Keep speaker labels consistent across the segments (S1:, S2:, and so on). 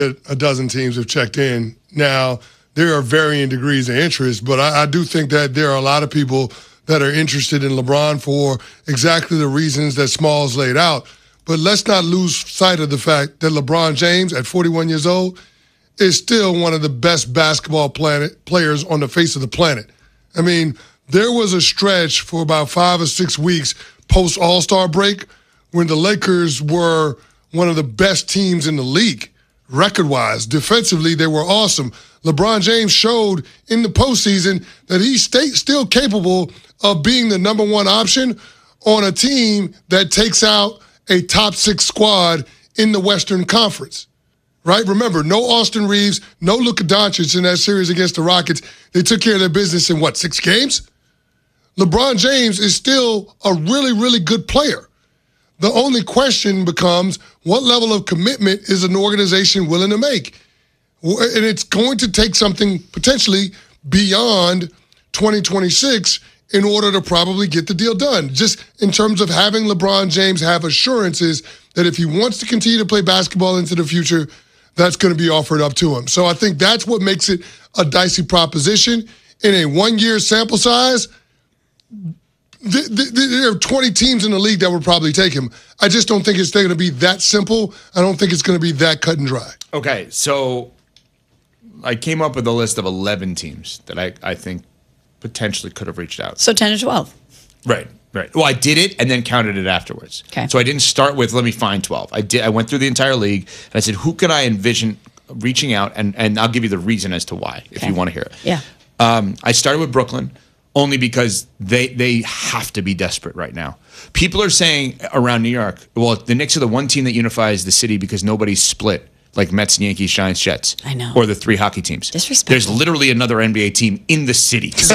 S1: a dozen teams have checked in. Now, there are varying degrees of interest, but I do think that there are a lot of people that are interested in LeBron for exactly the reasons that Smalls laid out. But let's not lose sight of the fact that LeBron James, at 41 years old, is still one of the best basketball players on the face of the planet. I mean, there was a stretch for about 5 or 6 weeks post All-Star break when the Lakers were one of the best teams in the league, record-wise. Defensively, they were awesome. LeBron James showed in the postseason that he's still capable of being the number one option on a team that takes out a top 6 squad in the Western Conference. Right? Remember, no Austin Reeves, no Luka Doncic in that series against the Rockets. They took care of their business in, 6 games? LeBron James is still a really, really good player. The only question becomes, what level of commitment is an organization willing to make? And it's going to take something potentially beyond 2026 in order to probably get the deal done. Just in terms of having LeBron James have assurances that if he wants to continue to play basketball into the future, that's going to be offered up to him. So I think that's what makes it a dicey proposition. In a one-year sample size, there are 20 teams in the league that would probably take him. I just don't think it's going to be that simple. I don't think it's going to be that cut and dry.
S2: Okay, so I came up with a list of 11 teams that I think potentially could have reached out.
S3: So 10 to 12.
S2: Right. Well, I did it and then counted it afterwards.
S3: Okay.
S2: So I didn't start with, let me find 12. I went through the entire league, and I said, who can I envision reaching out? And I'll give you the reason as to why, if you want to hear it.
S3: Yeah.
S2: I started with Brooklyn only because they have to be desperate right now. People are saying around New York, well, the Knicks are the one team that unifies the city because nobody's split, like Mets, Yankees, Giants, Jets.
S3: I know.
S2: Or the 3 hockey teams.
S3: Disrespectful.
S2: There's literally another NBA team in the city. So,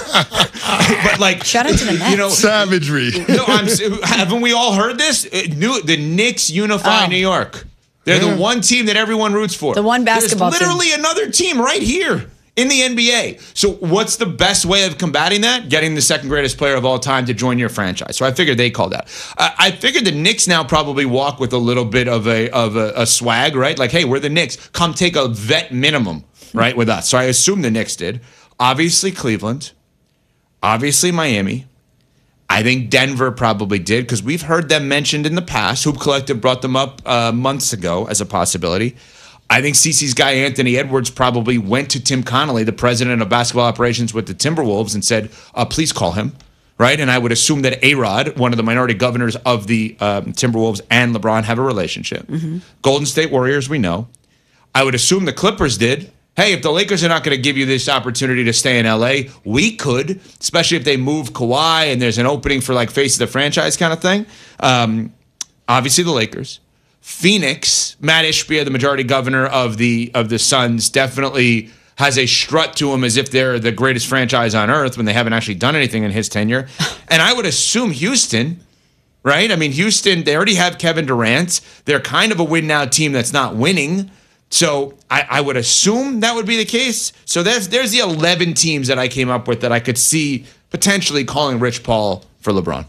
S2: but
S3: shout out to the Mets.
S1: Savagery.
S2: No, haven't we all heard this? The Knicks unify New York. They're the one team that everyone roots for.
S3: The one basketball
S2: There's literally another team right here in the NBA. So what's the best way of combating that? Getting the second greatest player of all time to join your franchise. So I figured they called out. I figured the Knicks now probably walk with a little bit of a swag, right? Like, hey, we're the Knicks. Come take a vet minimum, right, with us. So I assume the Knicks did. Obviously Cleveland. Obviously Miami. I think Denver probably did because we've heard them mentioned in the past. Hoop Collective brought them up months ago as a possibility. I think CeCe's guy, Anthony Edwards, probably went to Tim Connolly, the president of basketball operations with the Timberwolves, and said, please call him, right? And I would assume that A-Rod, one of the minority governors of the Timberwolves, and LeBron have a relationship. Mm-hmm. Golden State Warriors, we know. I would assume the Clippers did. Hey, if the Lakers are not going to give you this opportunity to stay in L.A., we could, especially if they move Kawhi and there's an opening for like face of the franchise kind of thing. Obviously, the Lakers. Phoenix, Matt Ishbia, the majority governor of the Suns, definitely has a strut to him as if they're the greatest franchise on earth when they haven't actually done anything in his tenure. And I would assume Houston, right? I mean, Houston, they already have Kevin Durant. They're kind of a win-now team that's not winning. So I would assume that would be the case. So there's the 11 teams that I came up with that I could see potentially calling Rich Paul for LeBron.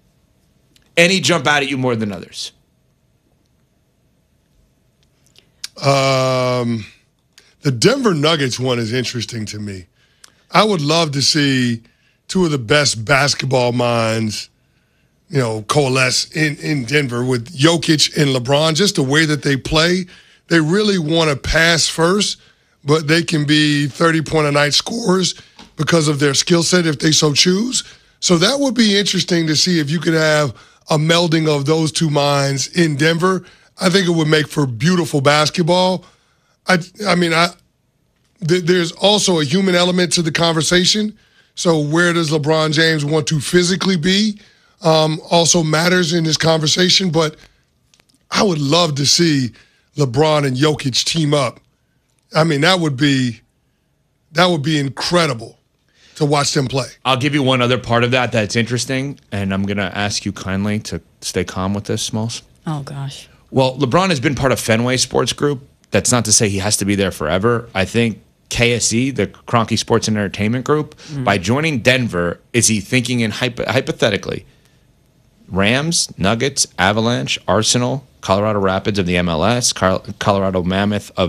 S2: Any jump out at you more than others?
S1: The Denver Nuggets one is interesting to me. I would love to see two of the best basketball minds, coalesce in Denver with Jokic and LeBron. Just the way that they play, they really want to pass first, but they can be 30-point-a-night scorers because of their skill set if they so choose. So that would be interesting to see if you could have a melding of those two minds in Denver. I think it would make for beautiful basketball. There's also a human element to the conversation. So where does LeBron James want to physically be also matters in this conversation. But I would love to see LeBron and Jokic team up. I mean, that would be incredible to watch them play.
S2: I'll give you one other part of that that's interesting, and I'm going to ask you kindly to stay calm with this, Smalls.
S3: Oh, gosh.
S2: Well, LeBron has been part of Fenway Sports Group. That's not to say he has to be there forever. I think KSE, the Kroenke Sports and Entertainment Group, by joining Denver, is he thinking in hypothetically, Rams, Nuggets, Avalanche, Arsenal, Colorado Rapids of the MLS, Colorado Mammoth of